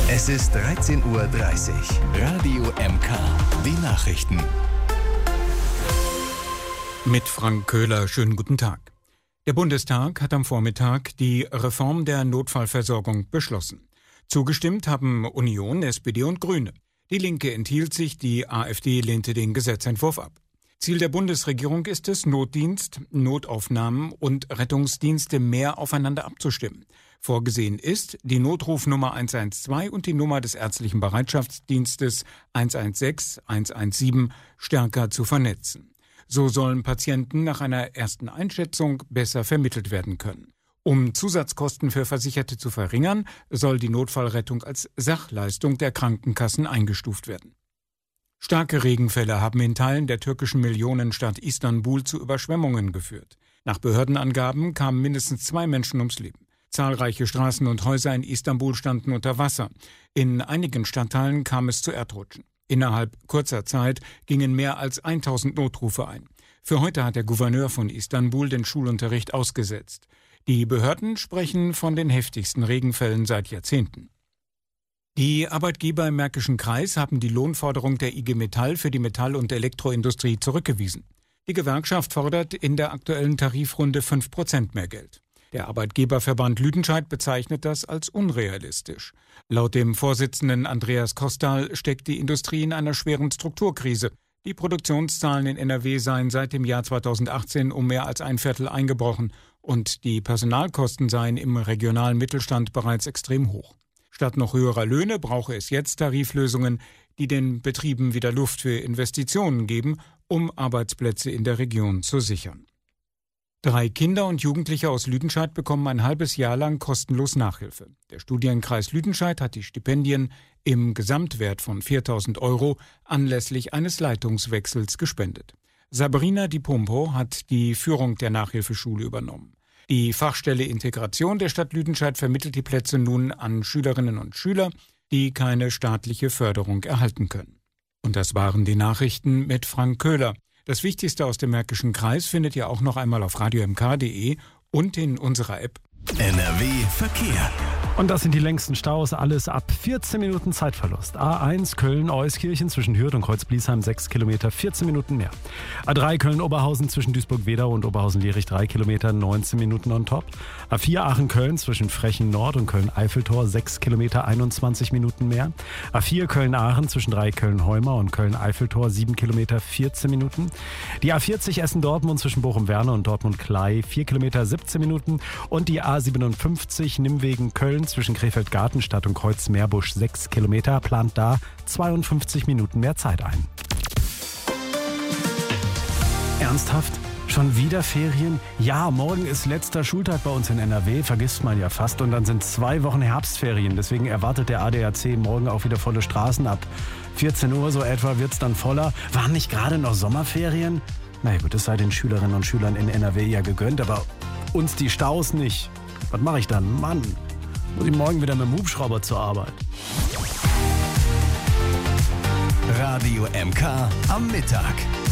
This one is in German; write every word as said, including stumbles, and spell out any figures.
Es ist dreizehn Uhr dreißig. Radio M K. Die Nachrichten. Mit Frank Köhler, schönen guten Tag. Der Bundestag hat am Vormittag die Reform der Notfallversorgung beschlossen. Zugestimmt haben Union, S P D und Grüne. Die Linke enthielt sich, die AfD lehnte den Gesetzentwurf ab. Ziel der Bundesregierung ist es, Notdienst, Notaufnahmen und Rettungsdienste mehr aufeinander abzustimmen. Vorgesehen ist, die Notrufnummer eins eins zwei und die Nummer des ärztlichen Bereitschaftsdienstes eins eins sechs, eins eins sieben stärker zu vernetzen. So sollen Patienten nach einer ersten Einschätzung besser vermittelt werden können. Um Zusatzkosten für Versicherte zu verringern, soll die Notfallrettung als Sachleistung der Krankenkassen eingestuft werden. Starke Regenfälle haben in Teilen der türkischen Millionenstadt Istanbul zu Überschwemmungen geführt. Nach Behördenangaben kamen mindestens zwei Menschen ums Leben. Zahlreiche Straßen und Häuser in Istanbul standen unter Wasser. In einigen Stadtteilen kam es zu Erdrutschen. Innerhalb kurzer Zeit gingen mehr als tausend Notrufe ein. Für heute hat der Gouverneur von Istanbul den Schulunterricht ausgesetzt. Die Behörden sprechen von den heftigsten Regenfällen seit Jahrzehnten. Die Arbeitgeber im Märkischen Kreis haben die Lohnforderung der I G Metall für die Metall- und Elektroindustrie zurückgewiesen. Die Gewerkschaft fordert in der aktuellen Tarifrunde fünf Prozent mehr Geld. Der Arbeitgeberverband Lüdenscheid bezeichnet das als unrealistisch. Laut dem Vorsitzenden Andreas Kostal steckt die Industrie in einer schweren Strukturkrise. Die Produktionszahlen in N R W seien seit dem Jahr zweitausendachtzehn um mehr als ein Viertel eingebrochen und die Personalkosten seien im regionalen Mittelstand bereits extrem hoch. Statt noch höherer Löhne brauche es jetzt Tariflösungen, die den Betrieben wieder Luft für Investitionen geben, um Arbeitsplätze in der Region zu sichern. Drei Kinder und Jugendliche aus Lüdenscheid bekommen ein halbes Jahr lang kostenlos Nachhilfe. Der Studienkreis Lüdenscheid hat die Stipendien im Gesamtwert von viertausend Euro anlässlich eines Leitungswechsels gespendet. Sabrina Di Pompo hat die Führung der Nachhilfeschule übernommen. Die Fachstelle Integration der Stadt Lüdenscheid vermittelt die Plätze nun an Schülerinnen und Schüler, die keine staatliche Förderung erhalten können. Und das waren die Nachrichten mit Frank Köhler. Das Wichtigste aus dem Märkischen Kreis findet ihr auch noch einmal auf radio m k punkt d e und in unserer App. N R W Verkehr. Und das sind die längsten Staus, alles ab vierzehn Minuten Zeitverlust. A eins Köln-Euskirchen zwischen Hürth und Kreuzbliesheim sechs Kilometer, vierzehn Minuten mehr. A drei Köln-Oberhausen zwischen Duisburg-Wedau und Oberhausen-Lierich drei Kilometer, neunzehn Minuten on top. A vier Aachen-Köln zwischen Frechen-Nord und Köln-Eiffeltor sechs Kilometer, einundzwanzig Minuten mehr. A vier Köln-Aachen zwischen drei Köln-Heumer und Köln-Eiffeltor sieben Kilometer, vierzehn Minuten. Die A vierzig Essen-Dortmund zwischen Bochum-Werne und Dortmund-Klei vier Kilometer, siebzehn Minuten. Und die A siebenundfünfzig Nimwegen-Köln zwischen Krefeld-Gartenstadt und Kreuz-Meerbusch sechs Kilometer, plant da zweiundfünfzig Minuten mehr Zeit ein. Ernsthaft? Schon wieder Ferien? Ja, morgen ist letzter Schultag bei uns in N R W, vergisst man ja fast. Und dann sind zwei Wochen Herbstferien. Deswegen erwartet der A D A C morgen auch wieder volle Straßen. Ab vierzehn Uhr so etwa wird es dann voller. Waren nicht gerade noch Sommerferien? Na ja, gut, es sei den Schülerinnen und Schülern in N R W ja gegönnt, aber uns die Staus nicht. Was mache ich dann? Mann, muss ich morgen wieder mit dem Hubschrauber zur Arbeit. Radio M K am Mittag.